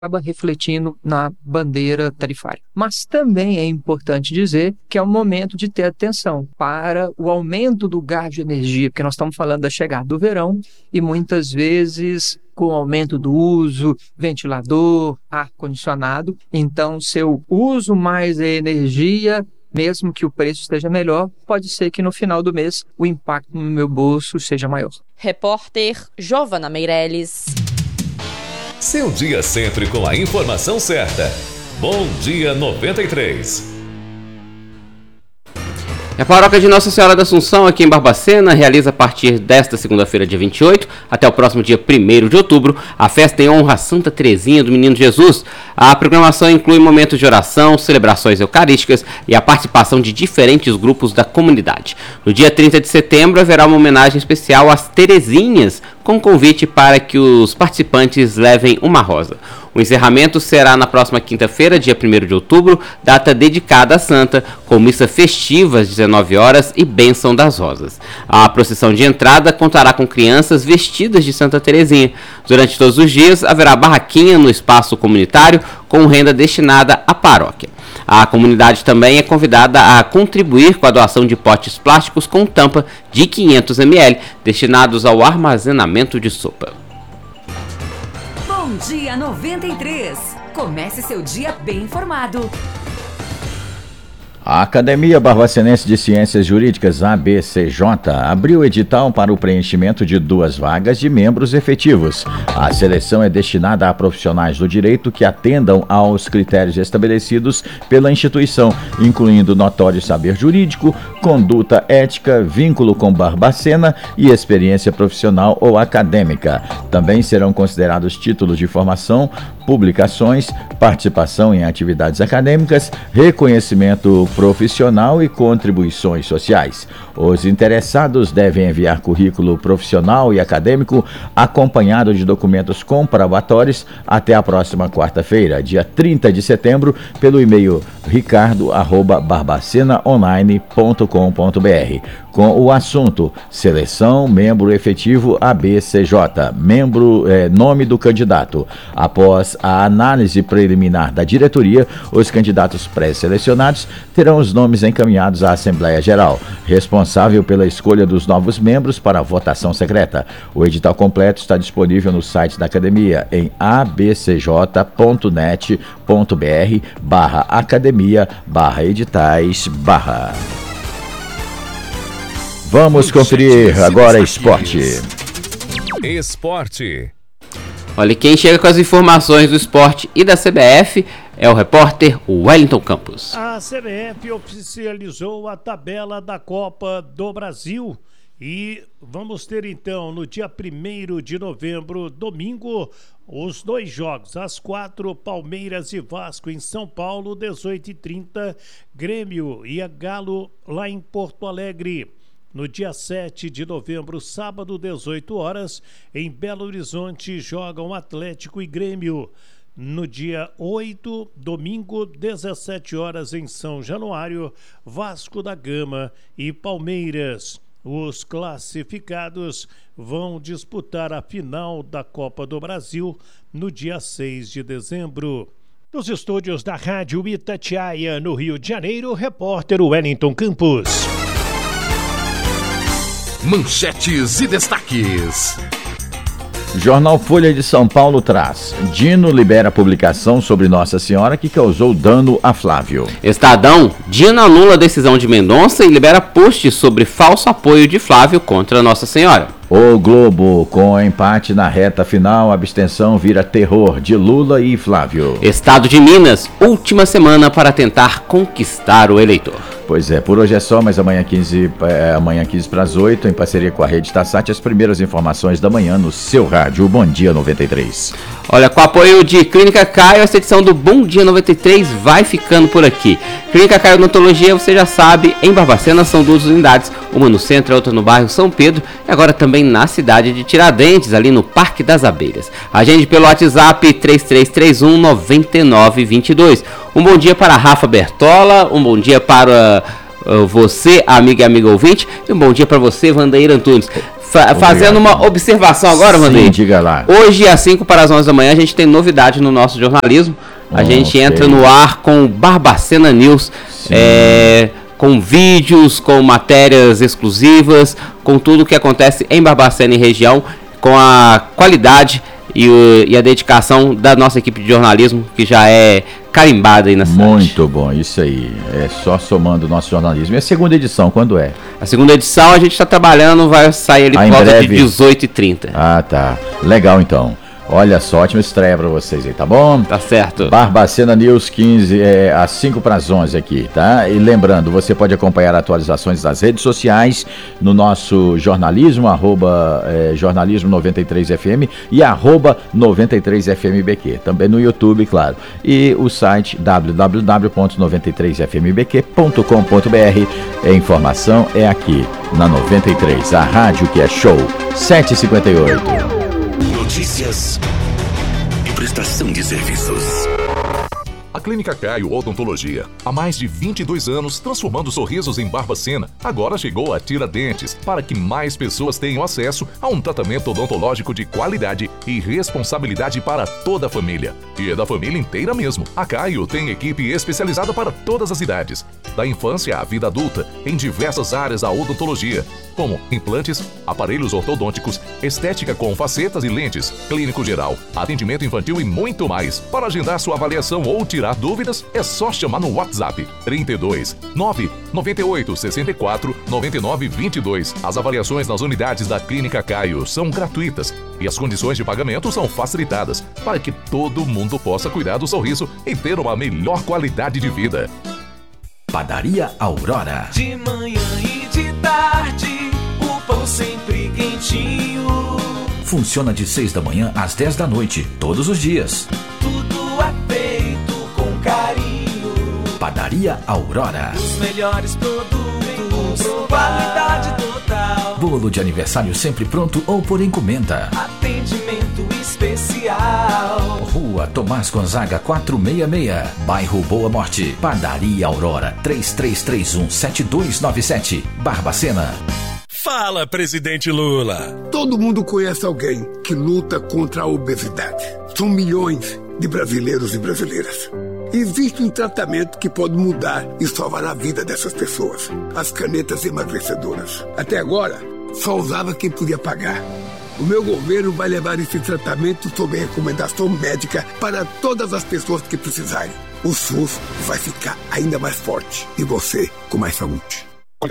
acaba refletindo na bandeira tarifária. Mas também é importante dizer que é um momento de ter atenção para o aumento do gasto de energia, porque nós estamos falando da chegada do verão e muitas vezes com o aumento do uso, ventilador, ar-condicionado, então se eu uso mais a energia, mesmo que o preço esteja melhor, pode ser que no final do mês o impacto no meu bolso seja maior. Repórter Giovana Meirelles. Seu dia sempre com a informação certa. Bom Dia 93. A Paróquia de Nossa Senhora da Assunção, aqui em Barbacena, realiza a partir desta segunda-feira, dia 28, até o próximo dia 1º de outubro, a festa em honra a Santa Teresinha do Menino Jesus. A programação inclui momentos de oração, celebrações eucarísticas e a participação de diferentes grupos da comunidade. No dia 30 de setembro, haverá uma homenagem especial às Terezinhas, com convite para que os participantes levem uma rosa. O encerramento será na próxima quinta-feira, dia 1º de outubro, data dedicada à santa, com missa festiva às 19 horas e bênção das rosas. A procissão de entrada contará com crianças vestidas de Santa Teresinha. Durante todos os dias, haverá barraquinha no espaço comunitário com renda destinada à paróquia. A comunidade também é convidada a contribuir com a doação de potes plásticos com tampa de 500 ml, destinados ao armazenamento de sopa. Bom Dia 93. Comece seu dia bem informado. A Academia Barbacenense de Ciências Jurídicas, ABCJ, abriu edital para o preenchimento de 2 vagas de membros efetivos. A seleção é destinada a profissionais do direito que atendam aos critérios estabelecidos pela instituição, incluindo notório saber jurídico, conduta ética, vínculo com Barbacena e experiência profissional ou acadêmica. Também serão considerados títulos de formação, publicações, participação em atividades acadêmicas, reconhecimento profissional e contribuições sociais. Os interessados devem enviar currículo profissional e acadêmico acompanhado de documentos comprobatórios até a próxima quarta-feira, dia 30 de setembro, pelo e-mail ricardo@barbacenaonline.com.br, com o assunto Seleção Membro Efetivo ABCJ, nome do candidato. Após a análise preliminar da diretoria, os candidatos pré-selecionados terão os nomes encaminhados à Assembleia Geral, responsável pela escolha dos novos membros para a votação secreta. O edital completo está disponível no site da Academia em abcj.net.br/academia/editais/. Vamos conferir agora esporte. Esporte. Olha, quem chega com as informações do esporte e da CBF é o repórter Wellington Campos. A CBF oficializou a tabela da Copa do Brasil e vamos ter então no dia 1º de novembro, domingo, os 2 jogos, às 4, Palmeiras e Vasco em São Paulo, 18h30, Grêmio e a Galo lá em Porto Alegre. No dia 7 de novembro, sábado, 18 horas, em Belo Horizonte, jogam Atlético e Grêmio. No dia 8, domingo, 17 horas, em São Januário, Vasco da Gama e Palmeiras. Os classificados vão disputar a final da Copa do Brasil no dia 6 de dezembro. Nos estúdios da Rádio Itatiaia, no Rio de Janeiro, repórter Wellington Campos. Manchetes e destaques. Jornal Folha de São Paulo traz: Dino libera publicação sobre Nossa Senhora que causou dano a Flávio. Estadão: Dino anula a decisão de Mendonça e libera post sobre falso apoio de Flávio contra Nossa Senhora. O Globo: com empate na reta final, a abstenção vira terror de Lula e Flávio. Estado de Minas: última semana para tentar conquistar o eleitor. Pois é, por hoje é só, mas amanhã 15 para as 8, em parceria com a Rede Tassat, as primeiras informações da manhã no seu rádio Bom Dia 93. Olha, com o apoio de Clínica Caio, essa edição do Bom Dia 93 vai ficando por aqui. Clínica Caio Odontologia, você já sabe, em Barbacena são 2 unidades, uma no centro e outra no bairro São Pedro, e agora também na cidade de Tiradentes, ali no Parque das Abelhas. Agende pelo WhatsApp 3331-9922. Um bom dia para Rafa Bertola, um bom dia para você, amiga e amigo ouvinte, e um bom dia para você, Vandeir Antunes. Fazendo uma observação agora, Vandeir. Sim, diga lá. Hoje, às 5 para as 11 da manhã, a gente tem novidade no nosso jornalismo. A gente entra no ar com Barbacena News, com vídeos, com matérias exclusivas, com tudo o que acontece em Barbacena e região, com a qualidade e a dedicação da nossa equipe de jornalismo, que já é carimbada aí na cidade. Muito bom, isso aí. É só somando o nosso jornalismo. E a segunda edição, quando é? A segunda edição a gente está trabalhando, vai sair ali por volta de 18h30. Ah, tá. Legal, então. Olha só, ótima estreia pra vocês aí, tá bom? Tá certo. Barbacena News 15, às 5 para as 11 aqui, tá? E lembrando, você pode acompanhar atualizações das redes sociais no nosso jornalismo, jornalismo 93FM e @93FMBQ. Também no YouTube, claro. E o site www.93fmbq.com.br. A informação é aqui, na 93, a rádio que é show. 7h58. Notícias e prestação de serviços. A Clínica Caio Odontologia, há mais de 22 anos transformando sorrisos em Barbacena, agora chegou a Tiradentes, para que mais pessoas tenham acesso a um tratamento odontológico de qualidade e responsabilidade para toda a família. E é da família inteira mesmo. A Caio tem equipe especializada para todas as idades, da infância à vida adulta, em diversas áreas da odontologia, como implantes, aparelhos ortodônticos, estética com facetas e lentes, clínico geral, atendimento infantil e muito mais. Para agendar sua avaliação ou tirar dúvidas, é só chamar no WhatsApp 32 998 64 99 22. As avaliações nas unidades da Clínica Caio são gratuitas e as condições de pagamento são facilitadas para que todo mundo possa cuidar do sorriso e ter uma melhor qualidade de vida. Padaria Aurora. De manhã e de tarde, o pão sempre quentinho. Funciona de 6 da manhã às 10 da noite, todos os dias. Tudo é feito com carinho. Padaria Aurora. Os melhores produtos, qualidade total. Bolo de aniversário sempre pronto ou por encomenda. Atendimento especial. Rua Tomás Gonzaga 466, bairro Boa Morte. Padaria Aurora, 3331-7297, Barbacena. Fala, presidente Lula! Todo mundo conhece alguém que luta contra a obesidade. São milhões de brasileiros e brasileiras. Existe um tratamento que pode mudar e salvar a vida dessas pessoas. As canetas emagrecedoras. Até agora, só usava quem podia pagar. O meu governo vai levar esse tratamento sob recomendação médica para todas as pessoas que precisarem. O SUS vai ficar ainda mais forte e você com mais saúde.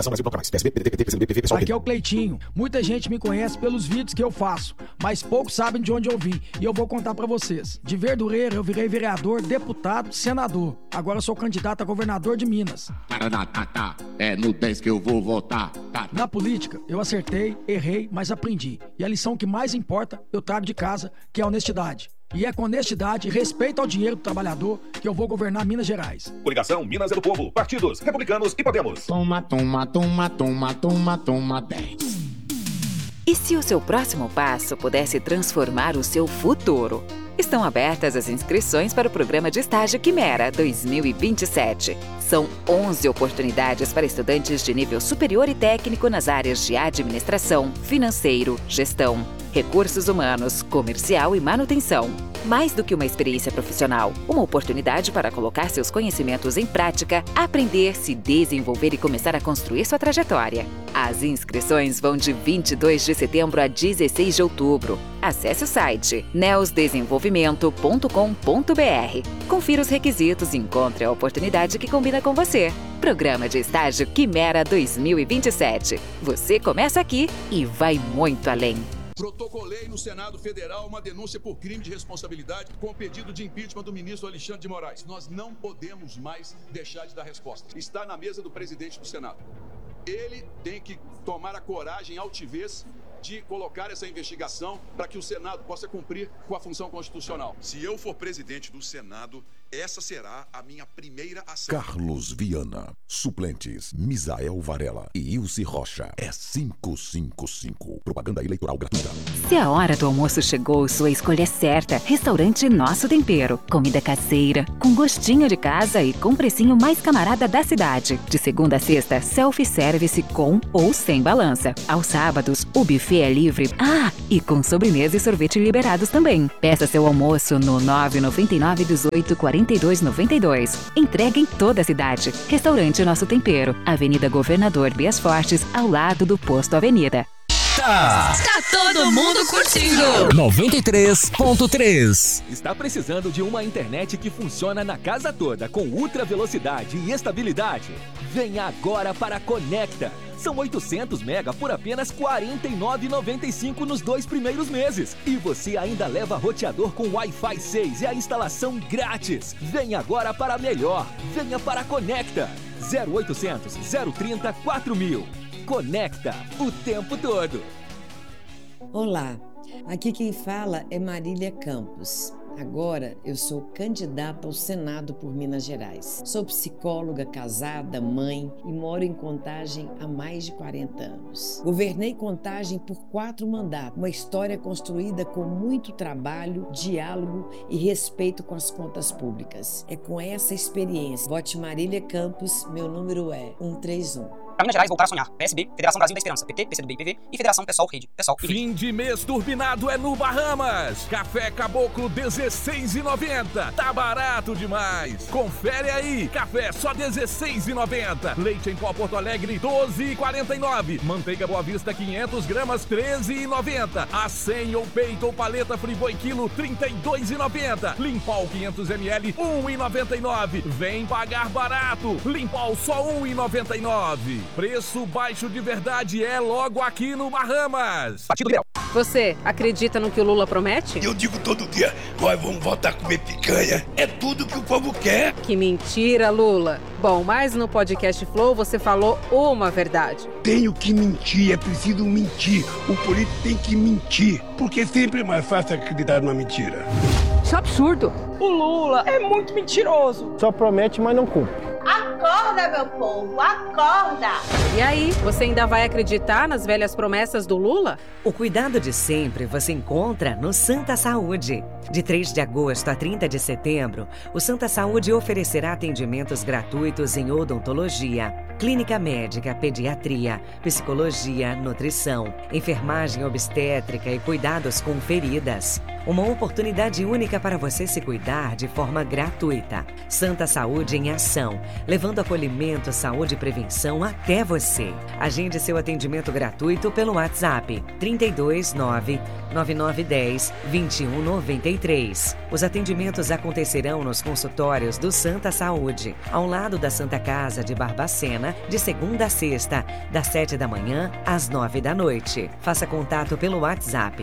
Aqui é o Cleitinho. Muita gente me conhece pelos vídeos que eu faço, mas poucos sabem de onde eu vim. E eu vou contar pra vocês. De Verdureira eu virei vereador, deputado, senador. Agora eu sou candidato a governador de Minas. É no 10 que eu vou votar. Na política, eu acertei, errei, mas aprendi. E a lição que mais importa, eu trago de casa, que é a honestidade. E é com honestidade e respeito ao dinheiro do trabalhador que eu vou governar Minas Gerais. Coligação Minas é do Povo. Partidos Republicanos e Podemos. Toma 10. E se o seu próximo passo pudesse transformar o seu futuro? Estão abertas as inscrições para o programa de estágio Quimera 2027. São 11 oportunidades para estudantes de nível superior e técnico nas áreas de administração, financeiro, gestão, recursos humanos, comercial e manutenção. Mais do que uma experiência profissional, uma oportunidade para colocar seus conhecimentos em prática, aprender, se desenvolver e começar a construir sua trajetória. As inscrições vão de 22 de setembro a 16 de outubro. Acesse o site neosdesenvolvimento.com.br. Confira os requisitos e encontre a oportunidade que combina com você. Programa de estágio Quimera 2027. Você começa aqui e vai muito além. Protocolei no Senado Federal uma denúncia por crime de responsabilidade com o pedido de impeachment do ministro Alexandre de Moraes. Nós não podemos mais deixar de dar resposta. Está na mesa do presidente do Senado. Ele tem que tomar a coragem e altivez de colocar essa investigação para que o Senado possa cumprir com a função constitucional. Se eu for presidente do Senado, essa será a minha primeira ação. Carlos Viana, suplentes, Misael Varela e Ilse Rocha. É 555. Propaganda eleitoral gratuita. Se a hora do almoço chegou, sua escolha é certa. Restaurante Nosso Tempero. Comida caseira, com gostinho de casa e com precinho mais camarada da cidade. De segunda a sexta, self-service com ou sem balança. Aos sábados, o buffet é livre. Ah, e com sobremesa e sorvete liberados também. Peça seu almoço no 999 18 42 92. Entrega em toda a cidade. Restaurante Nosso Tempero. Avenida Governador Bias Fortes, ao lado do Posto Avenida. Tá todo mundo curtindo 93.3. Está precisando de uma internet que funciona na casa toda com ultra velocidade e estabilidade? Venha agora para a Conecta. São 800 mega por apenas R$ 49,95 nos 2 primeiros meses. E você ainda leva roteador com Wi-Fi 6 e a instalação grátis. Venha agora para a melhor. Venha para a Conecta. 0800 030 4000. Conecta o tempo todo. Olá, aqui quem fala é Marília Campos. Agora eu sou candidata ao Senado por Minas Gerais. Sou psicóloga, casada, mãe e moro em Contagem há mais de 40 anos. Governei Contagem por 4 mandatos, uma história construída com muito trabalho, diálogo e respeito com as contas públicas. É com essa experiência. Vote Marília Campos, meu número é 131. Para Minas Gerais, voltar a sonhar. PSB, Federação Brasil da Esperança, PT, PCdoB e PV e Federação Pessoal Rede. Pessoal e Fim de mês turbinado é no Bahamas. Café Caboclo R$16,90. Tá barato demais. Confere aí. Café só R$16,90. Leite em pó Porto Alegre R$12,49. Manteiga Boa Vista 500 gramas R$13,90. A100 ou peito ou paleta Friboi quilo R$32,90. Limpol 500 ml R$1,99. Vem pagar barato. Limpol só R$1,99. Preço baixo de verdade é logo aqui no Bahamas. Partido Liberal. Você acredita no que o Lula promete? Eu digo todo dia, nós vamos voltar a comer picanha. É tudo que o povo quer. Que mentira, Lula. Bom, mas no podcast Flow você falou uma verdade. Tenho que mentir, é preciso mentir. O político tem que mentir, porque sempre é mais fácil acreditar numa mentira. Isso é absurdo. O Lula é muito mentiroso. Só promete, mas não cumpre. Acorda, meu povo, acorda! E aí, você ainda vai acreditar nas velhas promessas do Lula? O cuidado de sempre você encontra no Santa Saúde. De 3 de agosto a 30 de setembro, o Santa Saúde oferecerá atendimentos gratuitos em odontologia, clínica médica, pediatria, psicologia, nutrição, enfermagem obstétrica e cuidados com feridas. Uma oportunidade única para você se cuidar de forma gratuita. Santa Saúde em ação, levando acolhimento, saúde e prevenção até você. Agende seu atendimento gratuito pelo WhatsApp 329-9910-2193. Os atendimentos acontecerão nos consultórios do Santa Saúde, ao lado da Santa Casa de Barbacena, de segunda a sexta, das 7 da manhã às 9 da noite. Faça contato pelo WhatsApp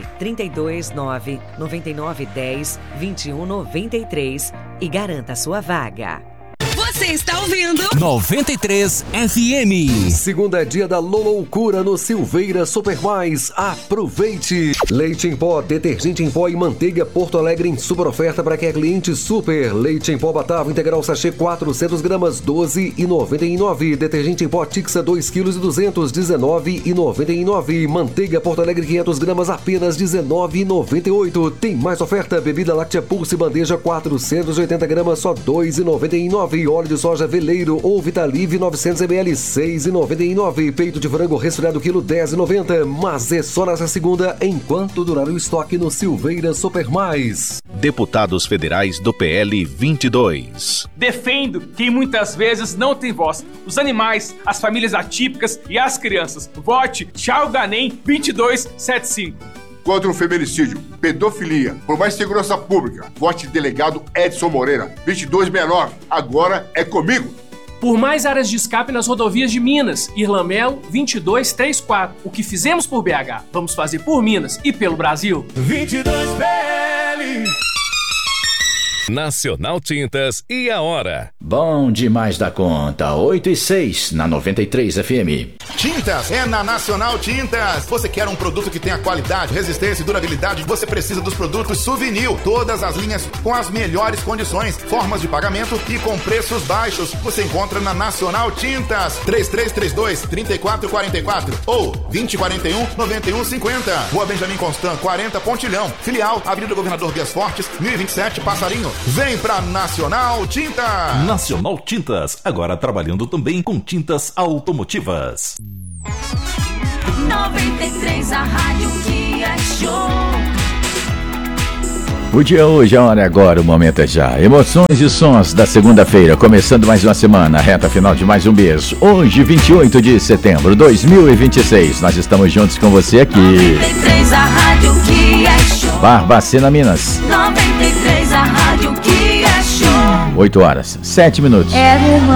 329-9910-2193 e garanta sua vaga. Você está ouvindo 93 FM. Segunda dia da loucura no Silveira Super Mais. Aproveite! Leite em pó, detergente em pó e manteiga Porto Alegre em super oferta para quem é cliente super. Leite em pó Batavo integral sachê 400 gramas, R$12,99. Detergente em pó Tixa 2 kg e 200, R$19,99. Manteiga Porto Alegre 500 gramas, apenas R$19,98. Tem mais oferta, bebida láctea Pulse bandeja 480 gramas, só R$2,99. Óleo de soja Veleiro ou Vitalive 900 ml, R$6,99. Peito de frango resfriado quilo R$10,90. Mas é só nessa segunda, enquanto durar o estoque no Silveira Super Mais. Deputados federais do PL 22. Defendo quem muitas vezes não tem voz: os animais, as famílias atípicas e as crianças. Vote Thiago Ganem 2275. Contra o feminicídio, pedofilia, por mais segurança pública, vote delegado Edson Moreira, 2269. Agora é comigo. Por mais áreas de escape nas rodovias de Minas, Irlamelo 2234. O que fizemos por BH, vamos fazer por Minas e pelo Brasil. 22 PL. Nacional Tintas e a hora. Bom demais da conta, 8h06 na 93 FM. Tintas é na Nacional Tintas. Você quer um produto que tenha qualidade, resistência e durabilidade? Você precisa dos produtos Souvenir. Todas as linhas com as melhores condições, formas de pagamento e com preços baixos. Você encontra na Nacional Tintas. 3332-3444 ou 2041-9150. Rua Benjamin Constant, 40 Pontilhão. Filial, Avenida Governador Dias Fortes, 1027 Passarinho. Vem pra Nacional Tintas. Nacional Tintas, agora trabalhando também com tintas automotivas. 93, a rádio que é show. O dia hoje, a hora é agora, o momento é já. Emoções e sons da segunda-feira, começando mais uma semana, reta final de mais um mês. Hoje, 28 de setembro de 2026, nós estamos juntos com você aqui. 93, a rádio que é show. Barbacena, Minas. 93, a rádio que é show. 8 horas, 7 minutos. Era uma